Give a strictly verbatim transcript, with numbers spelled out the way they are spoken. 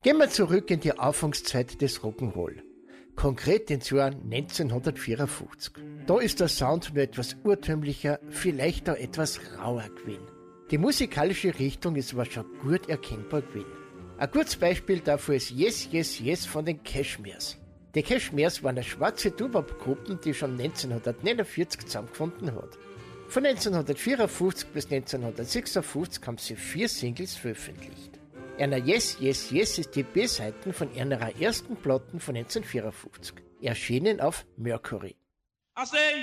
Gehen wir zurück in die Anfangszeit des Rock'n'Roll. Konkret ins Jahr neunzehnhundertvierundfünfzig. Da ist der Sound nur etwas urtümlicher, vielleicht auch etwas rauer gewesen. Die musikalische Richtung ist aber schon gut erkennbar gewesen. Ein gutes Beispiel dafür ist Yes, Yes, Yes von den Cashmeres. Die Cashmeres waren eine schwarze Doo-Wop-Gruppe, die schon neunzehnhundertneunundvierzig zusammengefunden hat. Von neunzehnhundertvierundfünfzig bis neunzehnhundertsechsundfünfzig haben sie vier Singles veröffentlicht. Einer Yes, Yes, Yes ist die B-Seiten von einer ersten Platten von neunzehnhundertvierundfünfzig, erschienen auf Mercury.